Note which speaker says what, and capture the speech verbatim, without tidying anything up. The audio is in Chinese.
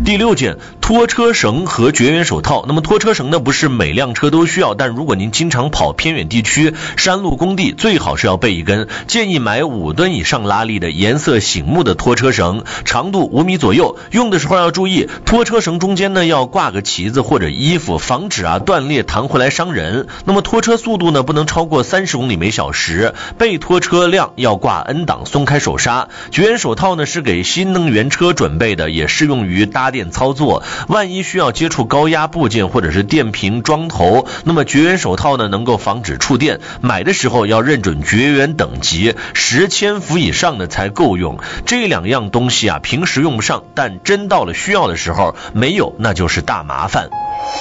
Speaker 1: 第六件，拖车绳和绝缘手套。那么拖车绳呢，不是每辆车都需要，但如果您经常跑偏远地区、山路工地，最好是要备一根。建议买五吨以上拉力的颜色醒目的拖车绳，长度五米左右。用的时候要注意，拖车绳中间呢要挂个旗子或者衣服，防止啊断裂弹回来伤人。那么拖车速度呢不能超过三十公里每小时。备拖车辆要挂 N 档松开手刹。绝缘手套呢是给新能源车准备的，也适用于搭电操作。万一需要接触高压部件或者是电瓶桩头，那么绝缘手套呢能够防止触电。买的时候要认准绝缘等级，十千伏以上的才够用。这两样东西啊平时用不上，但真到了需要的时候没有，那就是大麻烦。